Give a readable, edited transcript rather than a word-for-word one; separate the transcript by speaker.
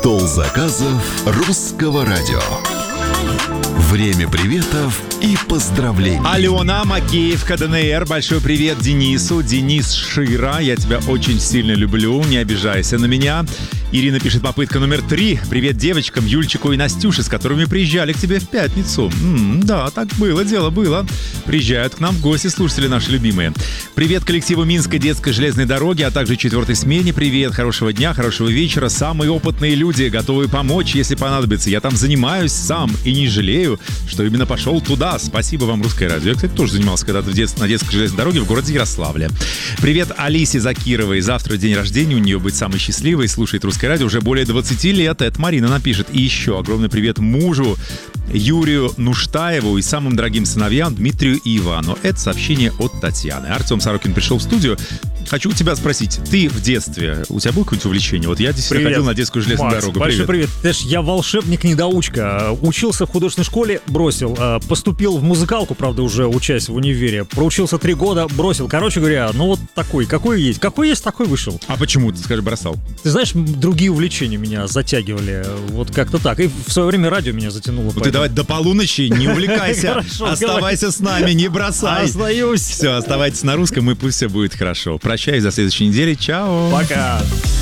Speaker 1: Стол заказов русского радио. Время приветов и поздравлений.
Speaker 2: Алена Макеевка, ДНР. Большой привет Денису. Денис Шира, я тебя очень сильно люблю, не обижайся на меня. Ирина пишет, попытка номер 3. Привет девочкам, Юльчику и Настюше, с которыми приезжали к тебе в пятницу. Да, так было, дело было. Приезжают к нам в гости слушатели наши любимые. Привет коллективу Минской детской железной дороги, а также 4-й смене. Привет, хорошего дня, хорошего вечера. Самые опытные люди, готовы помочь, если понадобится. Я там занимаюсь сам и не жалею, что именно пошел туда. Спасибо вам, Русское радио. Я, кстати, тоже занимался когда-то на детской железной дороге в городе Ярославле. Привет Алисе Закировой. Завтра день рождения у нее быть самой счастливой. Слушает Русское радио уже более 20 лет. Это Марина напишет. И еще огромный привет мужу Юрию Нуштаеву и самым дорогим сыновьям Дмитрию и Ивану. Это сообщение от Татьяны. Артем Сорокин пришел в студию. Хочу у тебя спросить, ты в детстве, у тебя было какое-нибудь увлечение? Вот я действительно ходил на детскую железную дорогу.
Speaker 3: Большой привет. Ты ж, я волшебник-недоучка. Учился в художественной школе, бросил. Поступил в музыкалку, правда, уже учась в универе. Проучился 3 года, бросил. Короче говоря, ну вот такой, какой есть, такой вышел.
Speaker 2: А почему, ты скажи, бросал?
Speaker 3: Ты знаешь, другие увлечения меня затягивали. Вот как-то так. И в свое время радио меня затянуло.
Speaker 2: Ну ты давай до полуночи не увлекайся. Оставайся с нами, не бросай.
Speaker 3: Остаюсь.
Speaker 2: Все, оставайтесь на русском, и пусть все будет хорошо. Прощаюсь до следующей недели. Чао.
Speaker 3: Пока.